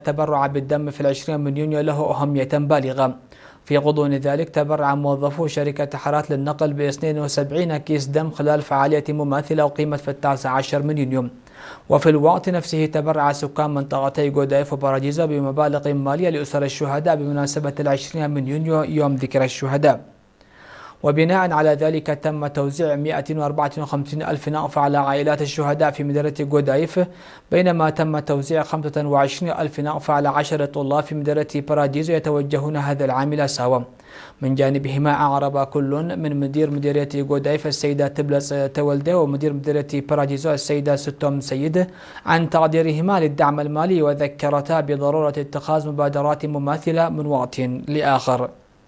التبرع بالدم في 20 من يونيو له أهمية بالغة. في غضون ذلك تبرع موظفو شركة حارات للنقل ب 72 كيس دم خلال فعالية مماثلة أقيمت في 19 من يونيو. وفي الوقت نفسه تبرع سكان منطقتي غودايف وباراديزا بمبالغ مالية لأسر الشهداء بمناسبة 20 من يونيو يوم ذكرى الشهداء. وبناء على ذلك تم توزيع 154 ألف نقفة على عائلات الشهداء في مديرية غودايف، بينما تم توزيع 25 ألف نقفة على 10 طلاب في مديرية باراديزو يتوجهون هذا العام إلى ساوا. من جانبهما أعرب كل من مدير مديرية غودايف السيدة تبلس تولده ومدير مديرية باراديزو السيدة ستوم سيد عن تقديرهما للدعم المالي، وذكرتا بضرورة اتخاذ مبادرات مماثلة من وقت لآخر.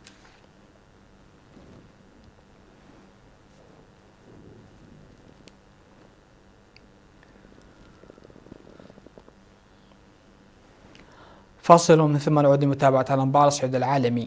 فاصل من ثم نعود لمتابعة الأنباء على الصعيد العالمي.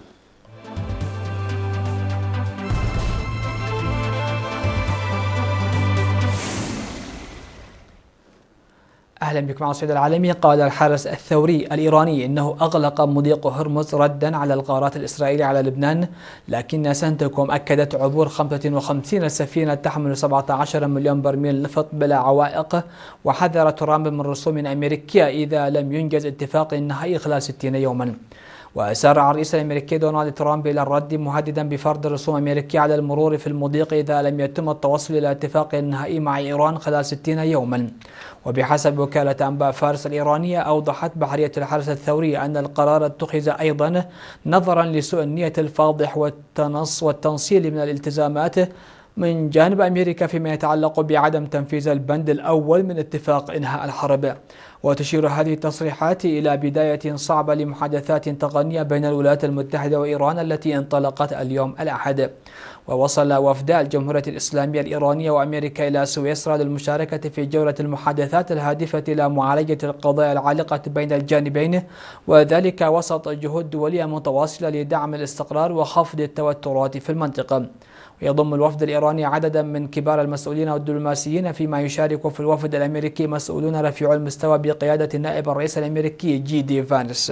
أهلا بكم على الصعيد العالمي. قال الحرس الثوري الإيراني إنه أغلق مضيق هرمز ردا على الغارات الإسرائيلية على لبنان، لكن سنتكوم أكدت عبور 55 سفينة تحمل 17 مليون برميل نفط بلا عوائق، وحذر ترامب من رسوم أمريكية إذا لم ينجز اتفاق نهائي خلال 60 يوما. وسارع الرئيس الأمريكي دونالد ترامب إلى الرد مهددا بفرض رسوم أمريكية على المرور في المضيق إذا لم يتم التوصل إلى اتفاق نهائي مع إيران خلال 60 يوما. وبحسب وكالة أنباء فارس الإيرانية، أوضحت بحرية الحرس الثوري أن القرار اتخذ أيضا نظرا لسوء النية الفاضح والتنصيل من الالتزامات من جانب أمريكا فيما يتعلق بعدم تنفيذ البند الأول من اتفاق إنهاء الحرب. وتشير هذه التصريحات إلى بداية صعبة لمحادثات تقنية بين الولايات المتحدة وإيران التي انطلقت اليوم الأحد. ووصل وفدا الجمهورية الإسلامية الإيرانية وأمريكا إلى سويسرا للمشاركة في جولة المحادثات الهادفة إلى معالجة القضايا العالقة بين الجانبين، وذلك وسط جهود دولية متواصلة لدعم الاستقرار وخفض التوترات في المنطقة. ويضم الوفد الإيراني عددا من كبار المسؤولين والدبلوماسيين، فيما يشارك في الوفد الأمريكي مسؤولون رفيعو المستوى بقيادة النائب الرئيس الأمريكي جي دي فانس.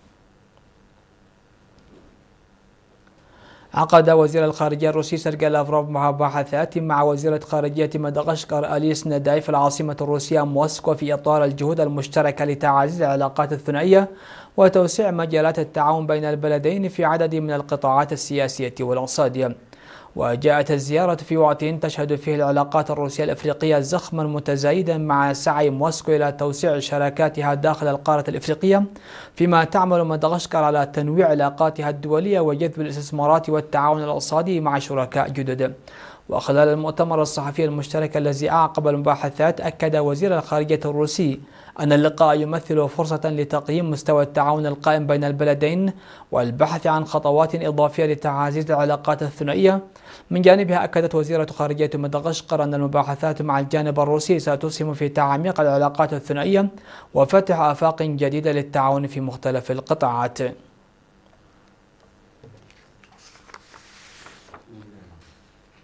عقد وزير الخارجية الروسي سيرجي لافروف مباحثات مع وزيرة خارجية مدغشقر أليس ناداي في العاصمة الروسية موسكو في إطار الجهود المشتركة لتعزيز العلاقات الثنائية وتوسيع مجالات التعاون بين البلدين في عدد من القطاعات السياسية والاقتصادية. وجاءت الزيارة في وقت تشهد فيه العلاقات الروسية الأفريقية زخما متزايدا مع سعي موسكو إلى توسيع شراكاتها داخل القارة الأفريقية، فيما تعمل مدغشقر على تنويع علاقاتها الدولية وجذب الاستثمارات والتعاون الاقتصادي مع شركاء جدد. وخلال المؤتمر الصحفي المشترك الذي أعقب المباحثات، أكد وزير الخارجية الروسي أن اللقاء يمثل فرصة لتقييم مستوى التعاون القائم بين البلدين والبحث عن خطوات إضافية لتعزيز العلاقات الثنائية. من جانبها أكدت وزيرة خارجية مدغشقر أن المباحثات مع الجانب الروسي ستسهم في تعميق العلاقات الثنائية وفتح آفاق جديدة للتعاون في مختلف القطاعات.